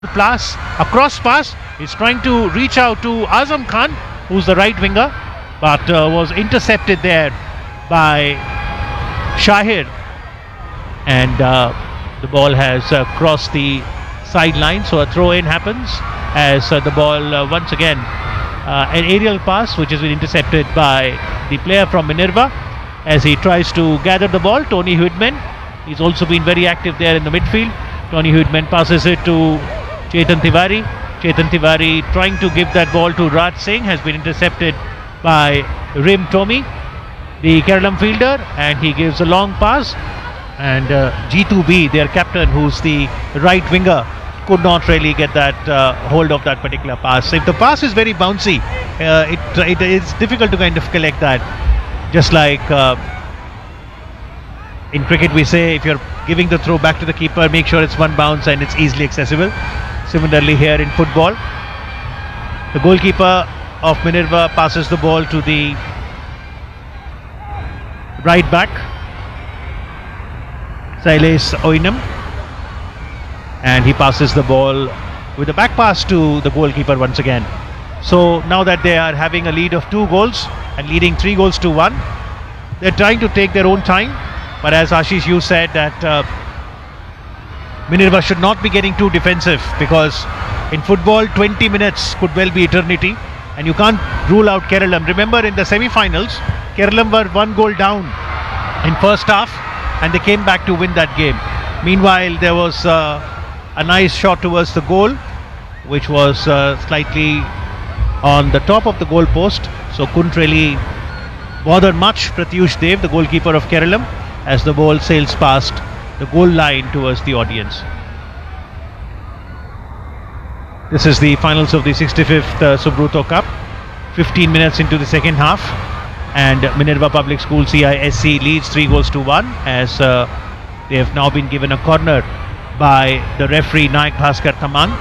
Plus, a cross pass. He's trying to reach out to Azam Khan, who's the right winger, but was intercepted there by Shahir, and the ball has crossed the sideline. So a throw-in happens as the ball once again an aerial pass which has been intercepted by the player from Minerva as he tries to gather the ball. Tony Huidman, he's also been very active there in the midfield. Tony Huidman passes it to Chetan Tiwari. Chetan Tiwari trying to give that ball to Raj Singh, has been intercepted by Rim Tommy, the Kerala fielder, and he gives a long pass, and G2B, their captain, who's the right winger, could not really get that hold of that particular pass. If the pass is very bouncy, it is difficult to kind of collect that. Just like in cricket we say, if you're giving the throw back to the keeper, make sure it's one bounce and it's easily accessible. Similarly here in football, the goalkeeper of Minerva passes the ball to the right back, Sailesh Oinam, and he passes the ball with a back pass to the goalkeeper once again. So now that they are having a lead of 2 goals and leading 3 goals to 1, they're trying to take their own time. But as Ashish, you said that Minerva should not be getting too defensive, because in football 20 minutes could well be eternity, and you can't rule out Kerala. Remember, in the semi-finals, Kerala were 1 goal down in first half and they came back to win that game. Meanwhile, there was a nice shot towards the goal which was slightly on the top of the goal post, so couldn't really bother much Pratyush Dev, the goalkeeper of Kerala, as the ball sails past the goal line towards the audience. This is the finals of the 65th Subruto Cup. 15 minutes into the second half, and Minerva Public School CISC leads 3 goals to 1 as they have now been given a corner by the referee Naik Bhaskar Thamang.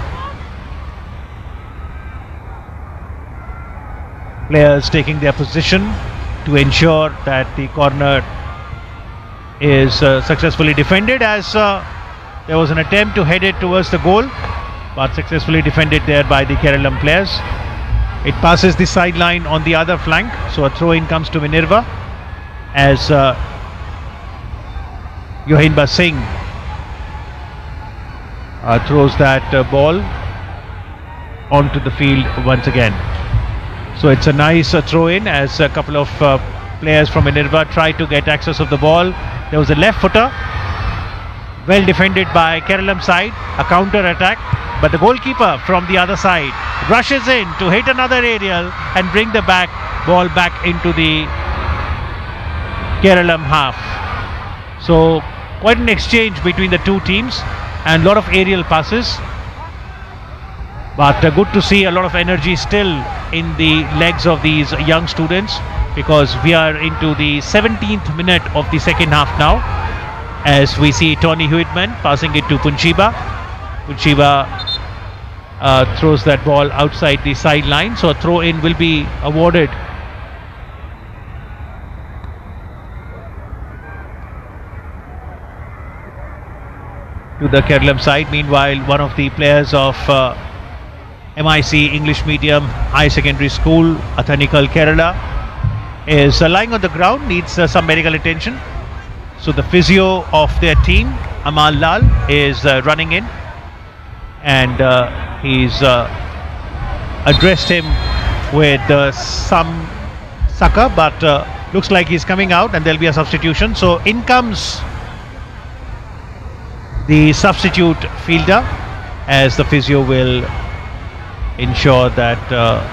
Players taking their position to ensure that the corner is successfully defended, as there was an attempt to head it towards the goal, but successfully defended there by the Keralam players. It passes the sideline on the other flank, so a throw-in comes to Minerva as Yohinba Singh throws that ball onto the field once again. So it's a nice throw-in as a couple of players from Minerva try to get access of the ball. There was a left footer, well defended by Keralam side, a counter attack, but the goalkeeper from the other side rushes in to hit another aerial and bring the ball back into the Keralam half. So quite an exchange between the two teams and a lot of aerial passes, but good to see a lot of energy still in the legs of these young students, because we are into the 17th minute of the second half now, as we see Tony Huidman passing it to Punchiba. Punchiba throws that ball outside the sideline, so a throw-in will be awarded to the Keralam side. Meanwhile, one of the players of MIC English Medium High Secondary School, Athanikal Kerala, is lying on the ground, needs some medical attention. So the physio of their team, Amal Lal, is running in, and he's addressed him with some succor, but looks like he's coming out and there'll be a substitution. So in comes the substitute fielder, as the physio will ensure that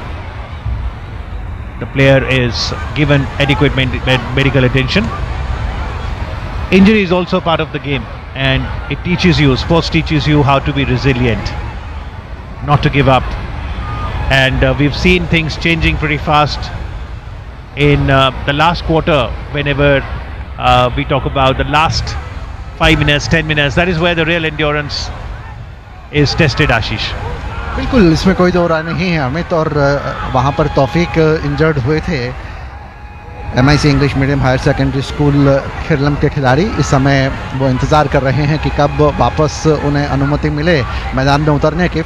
the player is given adequate medical attention. Injury is also part of the game, and it teaches you, sports teaches you how to be resilient, not to give up. And we've seen things changing pretty fast in the last quarter. Whenever we talk about the last 5 minutes, 10 minutes, that is where the real endurance is tested, Ashish. बिल्कुल, इसमें कोई दो राय नहीं है अमित। और वहाँ पर तौफीक injured हुए थे, MIC English medium higher secondary school खिरलम के खिलाड़ी इस समय वो इंतज़ार कर रहे हैं कि कब वापस उन्हें अनुमति मिले मैदान में उतरने की।